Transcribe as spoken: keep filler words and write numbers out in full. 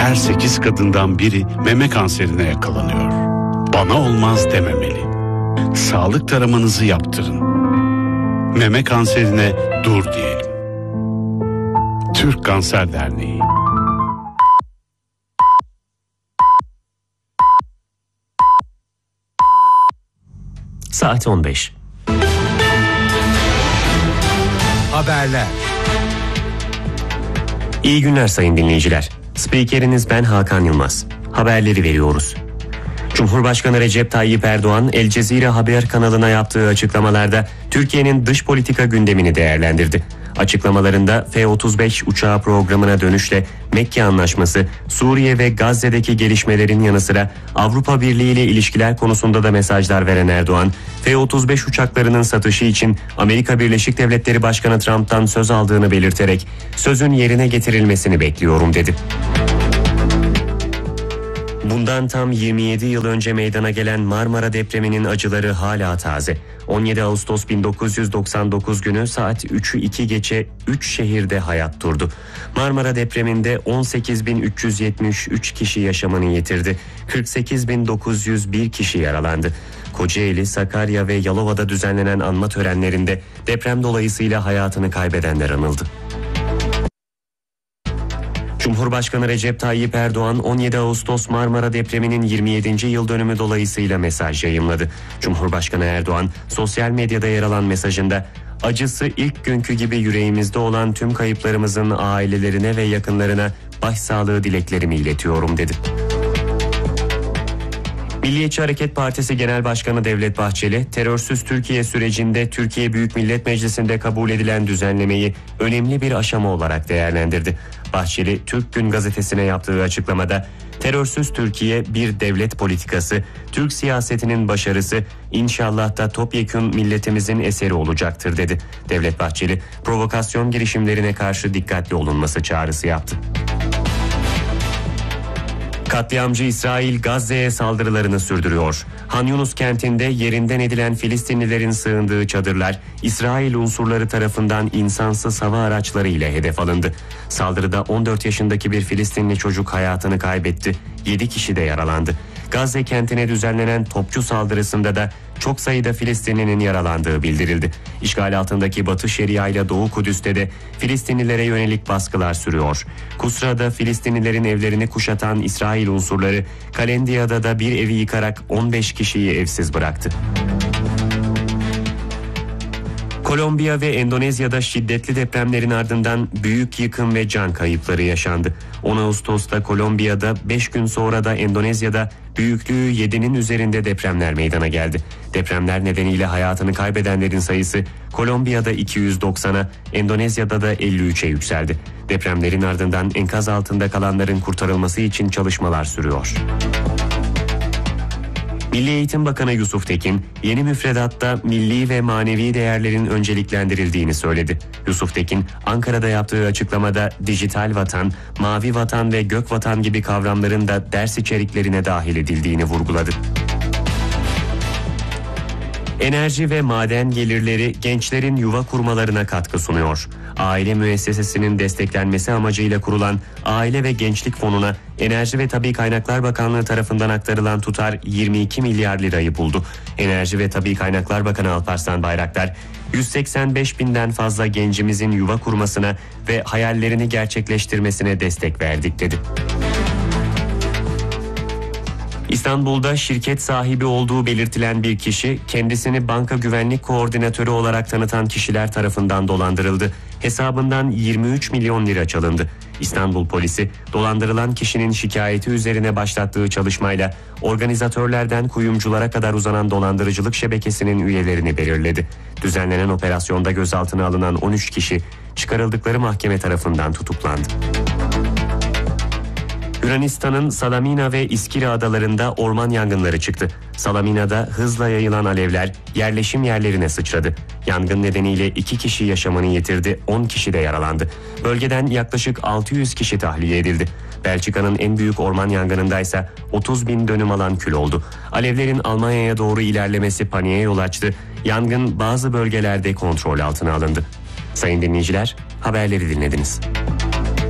her sekiz kadından biri meme kanserine yakalanıyor. Bana olmaz dememeli. Sağlık taramanızı yaptırın. Meme kanserine dur diyelim. Türk Kanser Derneği. Saat on beş. Haberler. İyi günler sayın dinleyiciler. Spikeriniz ben Hakan Yılmaz. Haberleri veriyoruz. Cumhurbaşkanı Recep Tayyip Erdoğan, El Cezire Haber kanalına yaptığı açıklamalarda Türkiye'nin dış politika gündemini değerlendirdi. Açıklamalarında F otuz beş uçağı programına dönüşle Mekke Anlaşması, Suriye ve Gazze'deki gelişmelerin yanı sıra Avrupa Birliği ile ilişkiler konusunda da mesajlar veren Erdoğan, F otuz beş uçaklarının satışı için Amerika Birleşik Devletleri Başkanı Trump'tan söz aldığını belirterek sözün yerine getirilmesini bekliyorum dedi. Bundan tam yirmi yedi yıl önce meydana gelen Marmara depreminin acıları hala taze. on yedi Ağustos bin dokuz yüz doksan dokuz günü saat üçü iki geçe üç şehirde hayat durdu. Marmara depreminde on sekiz bin üç yüz yetmiş üç kişi yaşamını yitirdi. kırk sekiz bin dokuz yüz bir kişi yaralandı. Kocaeli, Sakarya ve Yalova'da düzenlenen anma törenlerinde deprem dolayısıyla hayatını kaybedenler anıldı. Cumhurbaşkanı Recep Tayyip Erdoğan on yedi Ağustos Marmara depreminin yirmi yedinci yıl dönümü dolayısıyla mesaj yayımladı. Cumhurbaşkanı Erdoğan sosyal medyada yer alan mesajında acısı ilk günkü gibi yüreğimizde olan tüm kayıplarımızın ailelerine ve yakınlarına başsağlığı dileklerimi iletiyorum dedi. Milliyetçi Hareket Partisi Genel Başkanı Devlet Bahçeli, terörsüz Türkiye sürecinde Türkiye Büyük Millet Meclisi'nde kabul edilen düzenlemeyi önemli bir aşama olarak değerlendirdi. Bahçeli, Türk Gün gazetesine yaptığı açıklamada, terörsüz Türkiye bir devlet politikası, Türk siyasetinin başarısı, inşallah da topyekün milletimizin eseri olacaktır dedi. Devlet Bahçeli, provokasyon girişimlerine karşı dikkatli olunması çağrısı yaptı. Katliamcı İsrail Gazze'ye saldırılarını sürdürüyor. Han Yunus kentinde yerinden edilen Filistinlilerin sığındığı çadırlar İsrail unsurları tarafından insansız hava araçları ile hedef alındı. Saldırıda on dört yaşındaki bir Filistinli çocuk hayatını kaybetti. yedi kişi de yaralandı. Gazze kentine düzenlenen topçu saldırısında da çok sayıda Filistinlinin yaralandığı bildirildi. İşgal altındaki Batı Şeria ile Doğu Kudüs'te de Filistinlilere yönelik baskılar sürüyor. Kusra'da Filistinlilerin evlerini kuşatan İsrail unsurları Kalendiya'da da bir evi yıkarak on beş kişiyi evsiz bıraktı. Kolombiya ve Endonezya'da şiddetli depremlerin ardından büyük yıkım ve can kayıpları yaşandı. on Ağustos'ta Kolombiya'da, beş gün sonra da Endonezya'da büyüklüğü yedinin üzerinde depremler meydana geldi. Depremler nedeniyle hayatını kaybedenlerin sayısı Kolombiya'da iki yüz doksana, Endonezya'da da elli üçe yükseldi. Depremlerin ardından enkaz altında kalanların kurtarılması için çalışmalar sürüyor. Milli Eğitim Bakanı Yusuf Tekin, yeni müfredatta milli ve manevi değerlerin önceliklendirildiğini söyledi. Yusuf Tekin, Ankara'da yaptığı açıklamada dijital vatan, mavi vatan ve gök vatan gibi kavramların da ders içeriklerine dahil edildiğini vurguladı. Enerji ve maden gelirleri gençlerin yuva kurmalarına katkı sunuyor. Aile müessesesinin desteklenmesi amacıyla kurulan Aile ve Gençlik Fonu'na Enerji ve Tabii Kaynaklar Bakanlığı tarafından aktarılan tutar yirmi iki milyar lirayı buldu. Enerji ve Tabii Kaynaklar Bakanı Alparslan Bayraktar, yüz seksen beş binden fazla gencimizin yuva kurmasına ve hayallerini gerçekleştirmesine destek verdik dedi. İstanbul'da şirket sahibi olduğu belirtilen bir kişi kendisini banka güvenlik koordinatörü olarak tanıtan kişiler tarafından dolandırıldı. Hesabından yirmi üç milyon lira çalındı. İstanbul polisi dolandırılan kişinin şikayeti üzerine başlattığı çalışmayla organizatörlerden kuyumculara kadar uzanan dolandırıcılık şebekesinin üyelerini belirledi. Düzenlenen operasyonda gözaltına alınan on üç kişi çıkarıldıkları mahkeme tarafından tutuklandı. Yunanistan'ın Salamina ve İskira adalarında orman yangınları çıktı. Salamina'da hızla yayılan alevler yerleşim yerlerine sıçradı. Yangın nedeniyle iki kişi yaşamını yitirdi, on kişi de yaralandı. Bölgeden yaklaşık altı yüz kişi tahliye edildi. Belçika'nın en büyük orman yangınındaysa otuz bin dönüm alan kül oldu. Alevlerin Almanya'ya doğru ilerlemesi paniğe yol açtı. Yangın bazı bölgelerde kontrol altına alındı. Sayın dinleyiciler, haberleri dinlediniz.